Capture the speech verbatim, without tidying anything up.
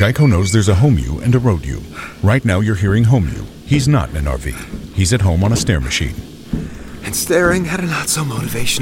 Geico knows there's a home you and a road you. Right now you're hearing home you. He's not in an R V. He's at home on a stair machine. And staring at a not-so-motivational